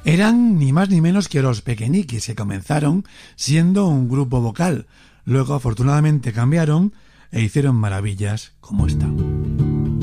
Eran ni más ni menos que los Pequeñiquis, que comenzaron siendo un grupo vocal. Luego, afortunadamente, cambiaron e hicieron maravillas como esta.